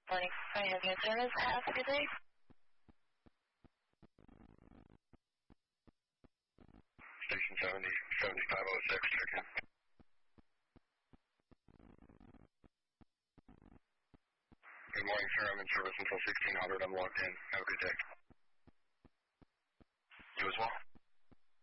Morning. I have your service. Have a good day. Station 70, 7506, check in. Good morning, sir. I'm in service until 1600. I'm logged in. Have a good day. You as well.